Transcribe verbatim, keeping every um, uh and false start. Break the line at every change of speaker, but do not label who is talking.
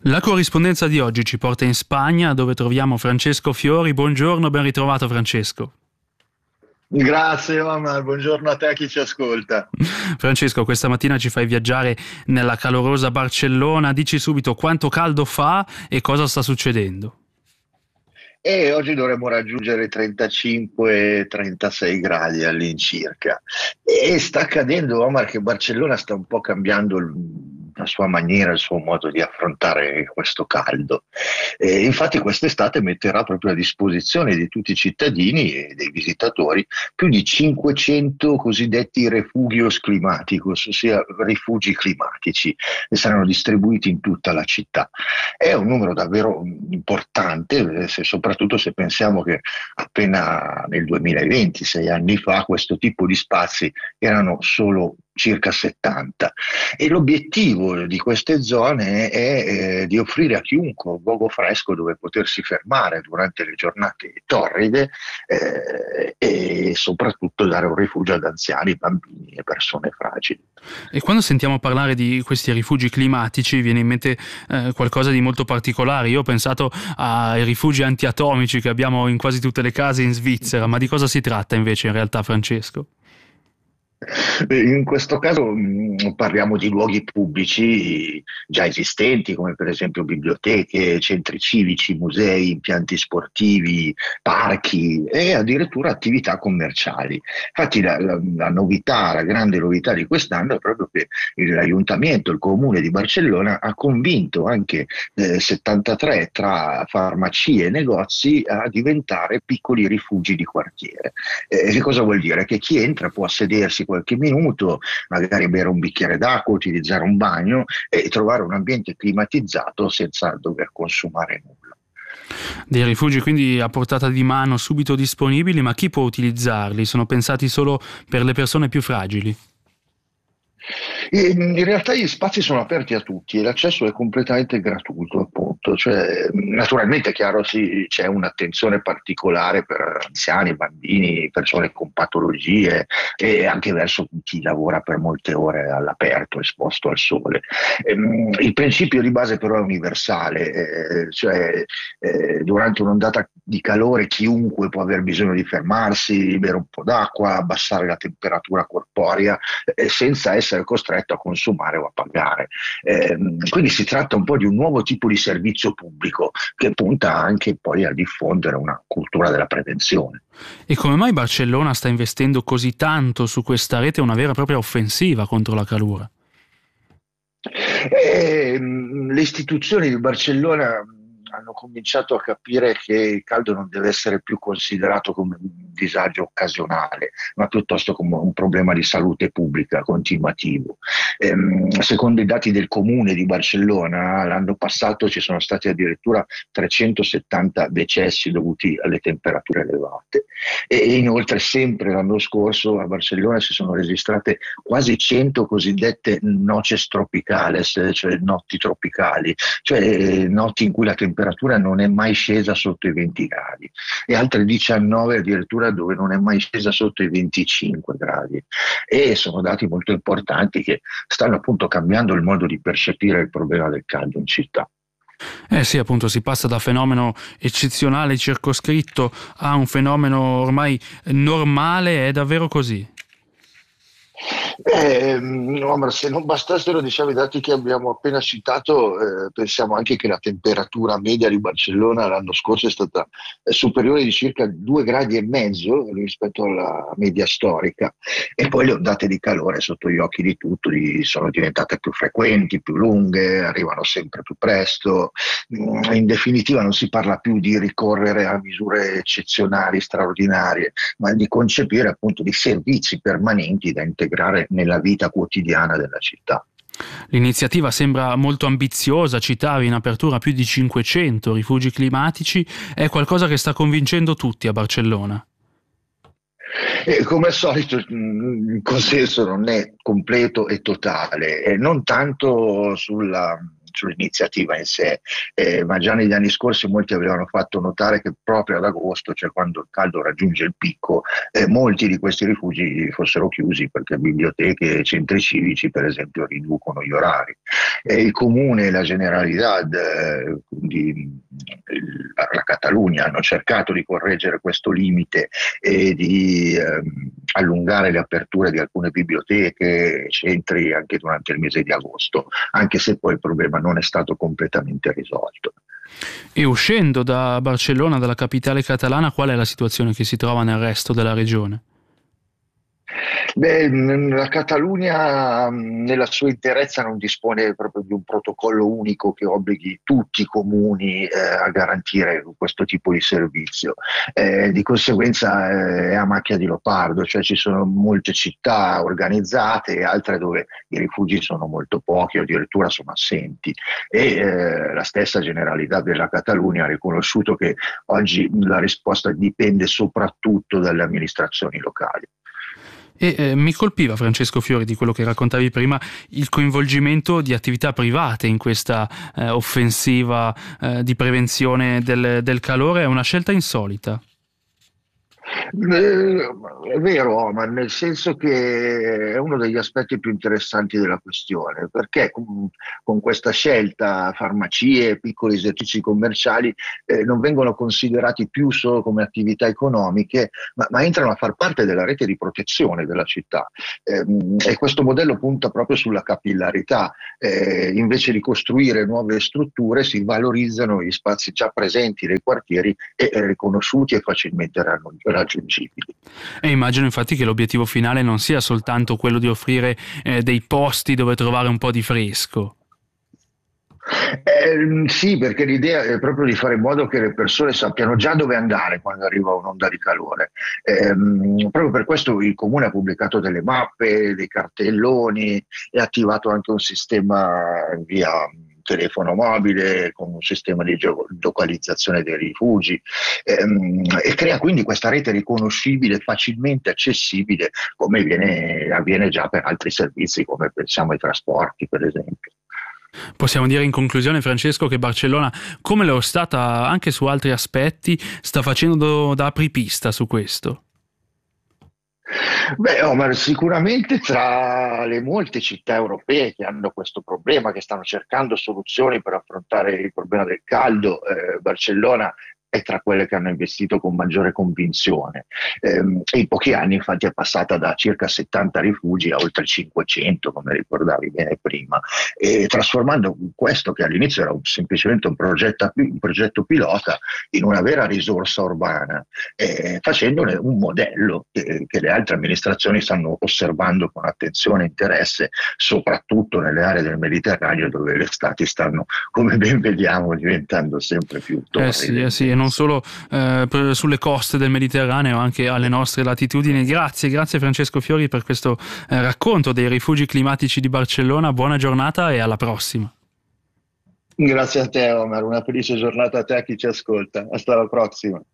La corrispondenza di oggi ci porta in Spagna, dove troviamo Francesco Fiori. Buongiorno, ben ritrovato Francesco.
Grazie Omar, buongiorno a te, a chi ci ascolta.
Francesco, questa mattina ci fai viaggiare nella calorosa Barcellona. Dici subito quanto caldo fa e cosa sta succedendo.
E oggi dovremmo raggiungere trentacinque trentasei gradi all'incirca. E sta accadendo, Omar, che Barcellona sta un po' cambiando il- la sua maniera, il suo modo di affrontare questo caldo. E infatti quest'estate metterà proprio a disposizione di tutti i cittadini e dei visitatori più di cinquecento cosiddetti refugios climaticos, ossia rifugi climatici, che saranno distribuiti in tutta la città. È un numero davvero importante, eh, se- soprattutto se pensiamo che appena nel duemilaventi, sei anni fa, questo tipo di spazi erano solo circa settanta. E l'obiettivo di queste zone è eh, di offrire a chiunque un luogo fresco dove potersi fermare durante le giornate torride eh, e soprattutto dare un rifugio ad anziani, bambini e persone fragili.
E quando sentiamo parlare di questi rifugi climatici viene in mente eh, qualcosa di molto particolare. Io ho pensato ai rifugi antiatomici che abbiamo in quasi tutte le case in Svizzera, ma di cosa si tratta invece in realtà, Francesco?
In questo caso mh, parliamo di luoghi pubblici già esistenti, come per esempio biblioteche, centri civici, musei, impianti sportivi, parchi e addirittura attività commerciali. Infatti la, la- la novità, la grande novità di quest'anno è proprio che il- l'Ayuntamiento, il Comune di Barcellona ha convinto anche eh, settantatré tra farmacie e negozi a diventare piccoli rifugi di quartiere. Eh, che cosa vuol dire? Che chi entra può sedersi qualche minuto, magari bere un bicchiere d'acqua, utilizzare un bagno e trovare un ambiente climatizzato senza dover consumare nulla.
Dei rifugi quindi a portata di mano, subito disponibili, ma chi può utilizzarli? Sono pensati solo per le persone più fragili?
E, in realtà gli spazi sono aperti a tutti e l'accesso è completamente gratuito, appunto. Cioè, naturalmente è chiaro, sì, c'è un'attenzione particolare per anziani, bambini, persone con patologie e anche verso chi lavora per molte ore all'aperto, esposto al sole. Ehm, il principio di base però è universale, eh, cioè eh, durante un'ondata di calore chiunque può aver bisogno di fermarsi, bere un po' d'acqua, abbassare la temperatura corporea eh, senza essere costretto a consumare o a pagare. Eh, quindi si tratta un po' di un nuovo tipo di servizio pubblico che punta anche poi a diffondere una cultura della prevenzione.
E come mai Barcellona sta investendo così tanto su questa rete, una vera e propria offensiva contro la calura?
E, mh, le istituzioni di Barcellona mh, hanno cominciato a capire che il caldo non deve essere più considerato come un disagio occasionale, ma piuttosto come un problema di salute pubblica continuativo. Ehm, secondo i dati del comune di Barcellona, l'anno passato ci sono stati addirittura trecentosettanta decessi dovuti alle temperature elevate. E inoltre, sempre l'anno scorso a Barcellona si sono registrate quasi cento cosiddette noces tropicales, cioè notti tropicali, cioè eh, notti in cui la temperatura non è mai scesa sotto i venti gradi, e altre diciannove addirittura dove non è mai scesa sotto i venticinque gradi. E sono dati molto importanti che stanno appunto cambiando il modo di percepire il problema del caldo in città.
Eh sì, appunto, si passa da fenomeno eccezionale, circoscritto, a un fenomeno ormai normale. È davvero così?
Eh, no, ma se non bastassero, diciamo, i dati che abbiamo appena citato, eh, pensiamo anche che la temperatura media di Barcellona l'anno scorso è stata eh, superiore di circa due gradi e mezzo rispetto alla media storica, e poi le ondate di calore sotto gli occhi di tutti sono diventate più frequenti, più lunghe, arrivano sempre più presto. Mm, In definitiva non si parla più di ricorrere a misure eccezionali, straordinarie, ma di concepire appunto di servizi permanenti da integrare nella vita quotidiana della città.
L'iniziativa sembra molto ambiziosa, citavi in apertura più di cinquecento rifugi climatici. È qualcosa che sta convincendo tutti a Barcellona.
E come al solito mh, il consenso non è completo e totale, e non tanto sulla sull'iniziativa in sé, eh, ma già negli anni scorsi molti avevano fatto notare che proprio ad agosto, cioè quando il caldo raggiunge il picco, eh, molti di questi rifugi fossero chiusi perché biblioteche e centri civici, per esempio, riducono gli orari. E il Comune e la Generalidad, eh, quindi la Catalunya, hanno cercato di correggere questo limite e di ehm, allungare le aperture di alcune biblioteche, centri anche durante il mese di agosto, anche se poi il problema non è stato completamente risolto.
E uscendo da Barcellona, dalla capitale catalana, qual è la situazione che si trova nel resto della regione?
Beh, la Catalunya nella sua interezza non dispone proprio di un protocollo unico che obblighi tutti i comuni eh, a garantire questo tipo di servizio. Eh, di conseguenza eh, è a macchia di leopardo, cioè ci sono molte città organizzate e altre dove i rifugi sono molto pochi o addirittura sono assenti. E eh, la stessa Generalità della Catalunya ha riconosciuto che oggi la risposta dipende soprattutto dalle amministrazioni locali.
E eh, mi colpiva, Francesco Fiori, di quello che raccontavi prima, il coinvolgimento di attività private in questa eh, offensiva eh, di prevenzione del, del calore. È una scelta insolita.
Eh, È vero, Omar, nel senso che è uno degli aspetti più interessanti della questione, perché con, con questa scelta farmacie e piccoli esercizi commerciali eh, non vengono considerati più solo come attività economiche, ma, ma entrano a far parte della rete di protezione della città. Eh, e questo modello punta proprio sulla capillarità. Eh, invece di costruire nuove strutture, si valorizzano gli spazi già presenti nei quartieri e, e riconosciuti e facilmente raggiungibili.
E immagino infatti che l'obiettivo finale non sia soltanto quello di offrire eh, dei posti dove trovare un po' di fresco.
Eh, sì, perché l'idea è proprio di fare in modo che le persone sappiano già dove andare quando arriva un'onda di calore. Eh, proprio per questo il Comune ha pubblicato delle mappe, dei cartelloni e ha attivato anche un sistema via telefono mobile con un sistema di geolocalizzazione dei rifugi ehm, e crea quindi questa rete riconoscibile, facilmente accessibile, come viene, avviene già per altri servizi, come pensiamo ai trasporti, per esempio.
Possiamo dire in conclusione, Francesco, che Barcellona, come lo è stata anche su altri aspetti, sta facendo da apripista su questo.
Beh, Omar, sicuramente tra le molte città europee che hanno questo problema, che stanno cercando soluzioni per affrontare il problema del caldo, eh, Barcellona è tra quelle che hanno investito con maggiore convinzione. Ehm, e in pochi anni infatti è passata da circa settanta rifugi a oltre cinquecento, come ricordavi bene prima, e trasformando questo, che all'inizio era un, semplicemente un progetto, un progetto pilota, in una vera risorsa urbana, eh, facendone un modello che, che le altre amministrazioni stanno osservando con attenzione e interesse, soprattutto nelle aree del Mediterraneo dove le estati stanno, come ben vediamo, diventando sempre più torride.
Eh sì, eh sì, e non solo eh, sulle coste del Mediterraneo, anche alle nostre latitudini. Grazie, grazie Francesco Fiori per questo eh, racconto dei rifugi climatici di Barcellona. Buona giornata e alla prossima.
Grazie a te, Omar, una felice giornata a te e a chi ci ascolta. Hasta la prossima.